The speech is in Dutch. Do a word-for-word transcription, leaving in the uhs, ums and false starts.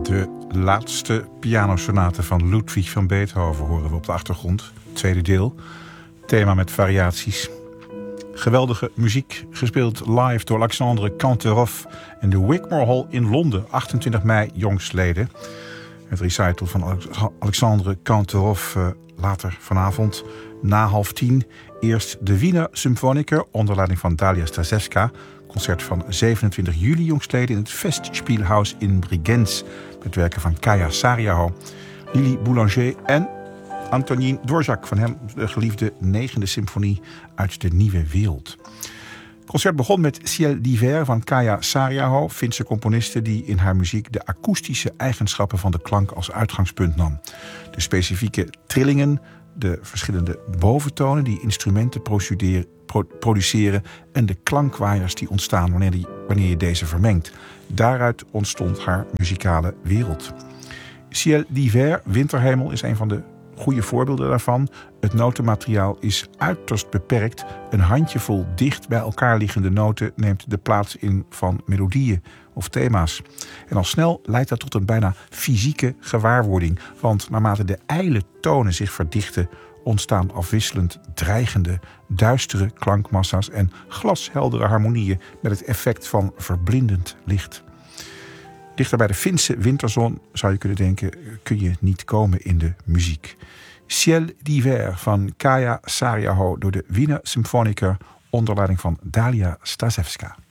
De laatste pianosonate van Ludwig van Beethoven horen we op de achtergrond. Tweede deel. Thema met variaties. Geweldige muziek, gespeeld live door Alexandre Kantorov en de Wigmore Hall in Londen, achtentwintig mei jongstleden. Het recital van Alexandre Kantorov uh, later vanavond na half tien. Eerst de Wiener Symphoniker onder leiding van Dalia Stasevska. Concert van zevenentwintig juli jongstleden in het Festspielhaus in Bregenz. Met werken van Kaya Sariaho, Lili Boulanger en Antonin Dvorak. Van hem de geliefde negende symfonie uit de Nieuwe Wereld. Het concert begon met Ciel d'hiver van Kaya Sariaho, Finse componiste die in haar muziek de akoestische eigenschappen van de klank als uitgangspunt nam. De specifieke trillingen, de verschillende boventonen die instrumenten produceren en de klankwaaiers die ontstaan wanneer, die, wanneer je deze vermengt. Daaruit ontstond haar muzikale wereld. Ciel d'hiver, winterhemel, is een van de goede voorbeelden daarvan. Het notenmateriaal is uiterst beperkt. Een handjevol dicht bij elkaar liggende noten neemt de plaats in van melodieën of thema's. En al snel leidt dat tot een bijna fysieke gewaarwording. Want naarmate de ijle tonen zich verdichten, ontstaan afwisselend dreigende, duistere klankmassa's en glasheldere harmonieën met het effect van verblindend licht. Dichter bij de Finse winterzon, zou je kunnen denken, kun je niet komen in de muziek. Ciel d'hiver van Kaya Sariaho door de Wiener Symphoniker onder leiding van Dalia Stasevska.